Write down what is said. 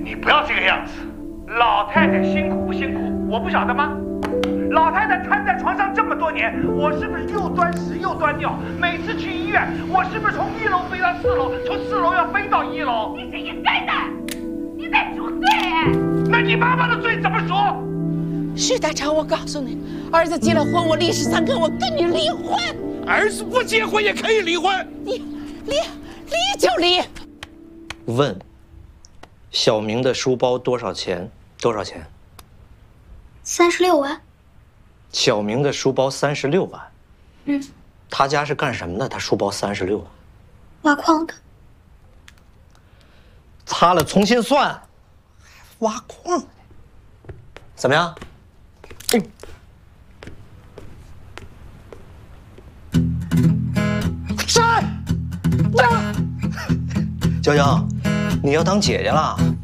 你不要这个样子。老太太辛苦不辛苦，我不晓得吗？老太太瘫在床上这么多年，我是不是又端屎又端尿？每次去医院，我是不是从1楼飞到4楼，从4楼要飞到1楼？ 你是应该的，你在赎罪。 那你妈妈的罪怎么赎？ 徐大长，我告诉你，儿子结了婚，我立誓3天我跟你离婚。 儿子不结婚也可以离婚， 你离就离。 问，小明的书包多少钱？多少钱 ？36万。 小明的书包36万。 嗯。 他家是干什么的？他书包36万。 挖矿的。 擦了重新算。挖矿。怎么样？ 删。 娇娇，你要当姐姐了。